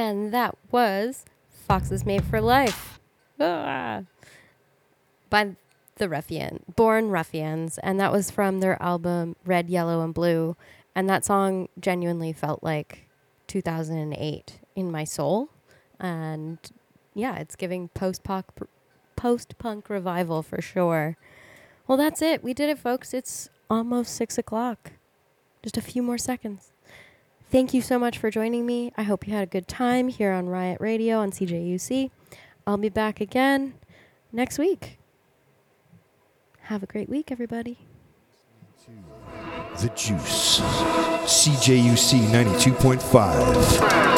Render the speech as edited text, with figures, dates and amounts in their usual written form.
And that was Foxes Made for Life by the Born Ruffians. And that was from their album Red, Yellow, and Blue. And that song genuinely felt like 2008 in my soul. And yeah, it's giving post-punk revival for sure. Well, that's it. We did it, folks. It's almost 6 o'clock. Just a few more seconds. Thank you so much for joining me. I hope you had a good time here on Riot Radio on CJUC. I'll be back again next week. Have a great week, everybody. The Juice. CJUC 92.5.